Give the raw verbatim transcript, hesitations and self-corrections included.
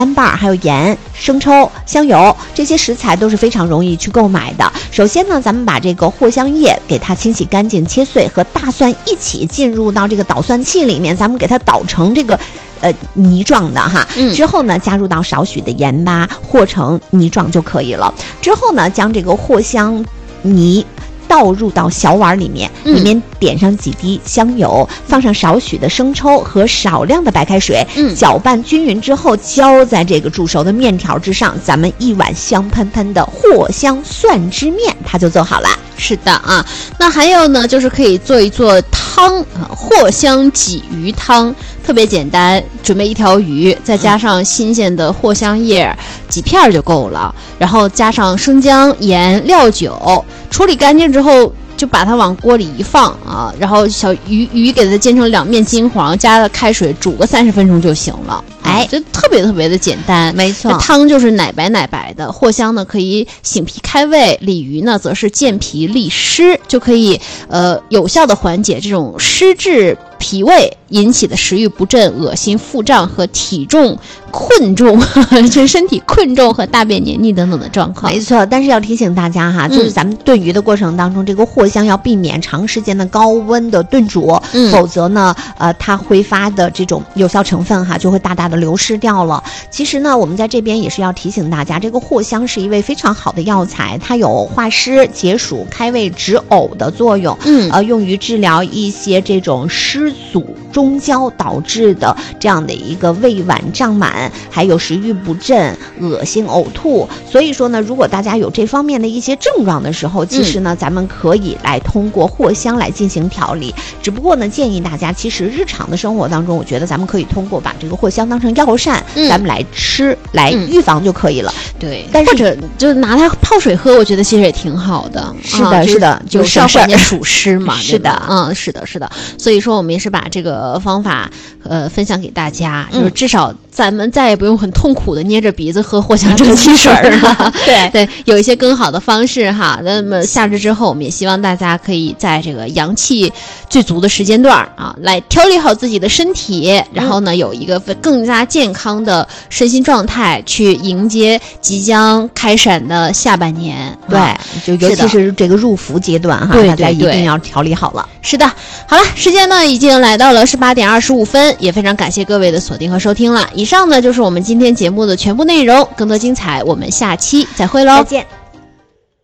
干瓣还有盐、生抽、香油，这些食材都是非常容易去购买的。首先呢，咱们把这个藿香叶给它清洗干净，切碎，和大蒜一起进入到这个捣蒜器里面，咱们给它捣成这个呃泥状的哈。嗯、之后呢，加入到少许的盐巴，和成泥状就可以了。之后呢，将这个藿香泥倒入到小碗里面，里面点上几滴香油，嗯、放上少许的生抽和少量的白开水，嗯、搅拌均匀之后，浇在这个煮熟的面条之上，咱们一碗香喷喷的藿香蒜汁面，它就做好了。 是的啊，那还有呢，就是可以做一做汤啊，藿香鲫鱼汤，特别简单，准备一条鱼，再加上新鲜的藿香叶几片就够了，然后加上生姜、盐、料酒，处理干净之后就把它往锅里一放啊，然后小鱼鱼给它煎成两面金黄，加了开水煮个三十分钟就行了。哎，这特别特别的简单， 没错。 汤就是奶白奶白的，藿香呢可以醒脾开胃，鲤鱼呢则是健脾利湿，就可以呃有效的缓解这种湿滞脾胃引起的食欲不振、恶心、腹胀和体重困重，就是身体困重和大便黏腻等等的状况。 没错，但是要提醒大家哈，就是咱们炖鱼的过程当中，嗯、这个藿香要避免长时间的高温的炖煮，嗯、否则呢，呃，它挥发的这种有效成分哈就会大大的流失掉了。其实呢，我们在这边也是要提醒大家，这个藿香是一味非常好的药材，它有化湿、解暑、开胃止呕的作用，嗯，呃，用于治疗一些这种湿阻中焦导致的这样的一个胃脘胀满，还有食欲不振、恶心、呕吐。所以说呢，如果大家有这方面的一些症状的时候，其实呢，嗯、咱们可以来通过藿香来进行调理。只不过呢，建议大家，其实日常的生活当中，我觉得咱们可以通过把这个藿香当成药膳，嗯、咱们来吃，来预防就可以了。 嗯、对，但是或者就拿它泡水喝，我觉得其实也挺好的。 是的，啊、是的， 就少缓解暑湿嘛。 是的， 嗯，是的，是的。所以说，我们也是把这个方法呃分享给大家，就是至少咱们再也不用很痛苦的捏着鼻子喝藿香正气水了。对对，有一些更好的方式哈。那么夏至之后，我们也希望大家可以在这个阳气最足的时间段啊，来调理好自己的身体，然后呢，有一个更加健康的身心状态，去迎接即将开展的下半年。 对，就尤其是这个入伏阶段哈，大家一定要调理好了。 是的，好了，时间呢已经来到了十八点二十五分，也非常感谢各位的锁定和收听了。以上呢就是我们今天节目的全部内容，更多精彩我们下期再会喽， 再见。